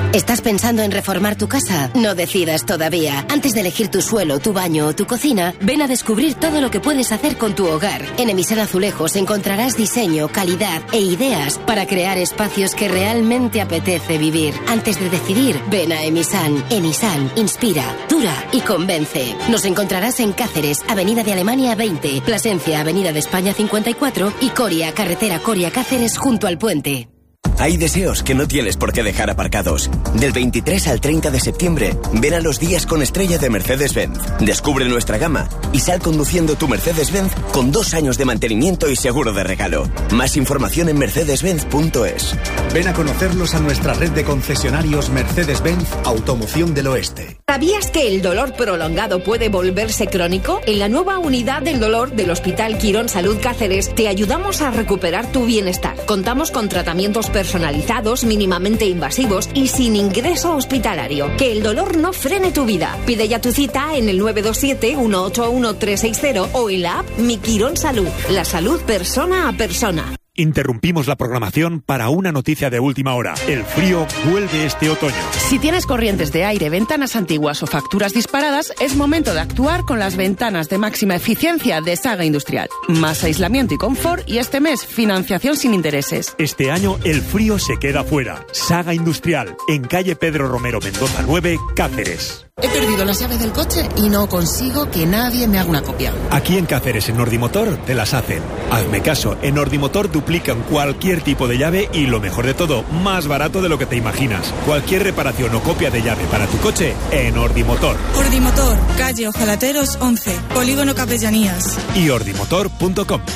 ¿Estás pensando en reformar tu casa? No decidas todavía. Antes de elegir tu suelo, tu baño o tu cocina, ven a descubrir todo lo que puedes hacer con tu hogar. En Emisan Azulejos encontrarás diseño, calidad e ideas para crear espacios que realmente apetece vivir. Antes de decidir, ven a Emisan. Emisan inspira, dura y convence. Nos encontrarás en Cáceres, Avenida de Alemania 20, Plasencia, Avenida de España 54 y Coria, carretera Coria-Cáceres junto al puente. Hay deseos que no tienes por qué dejar aparcados. Del 23 al 30 de septiembre, ven a los días con estrella de Mercedes-Benz. Descubre nuestra gama y sal conduciendo tu Mercedes-Benz con 2 años de mantenimiento y seguro de regalo. Más información en mercedes-benz.es. Ven a conocerlos a nuestra red de concesionarios Mercedes-Benz Automoción del Oeste. ¿Sabías que el dolor prolongado puede volverse crónico? En la nueva unidad del dolor del Hospital Quirón Salud Cáceres te ayudamos a recuperar tu bienestar. Contamos con tratamientos personalizados, mínimamente invasivos y sin ingreso hospitalario. Que el dolor no frene tu vida. Pide ya tu cita en el 927-181-360 o en la app Mi Quirón Salud. La salud persona a persona. Interrumpimos la programación para una noticia de última hora. El frío vuelve este otoño. Si tienes corrientes de aire, ventanas antiguas o facturas disparadas, es momento de actuar con las ventanas de máxima eficiencia de Saga Industrial. Más aislamiento y confort y este mes financiación sin intereses. Este año el frío se queda fuera. Saga Industrial, en calle Pedro Romero Mendoza 9, Cáceres. He perdido la llave del coche y no consigo que nadie me haga una copia. Aquí en Cáceres, en Nordimotor, te las hacen. Hazme caso, en Nordimotor duplican cualquier tipo de llave y lo mejor de todo, más barato de lo que te imaginas. Cualquier reparación o copia de llave para tu coche, en Nordimotor. Nordimotor, calle Ojalateros 11, Polígono Capellanías. Y ordimotor.com.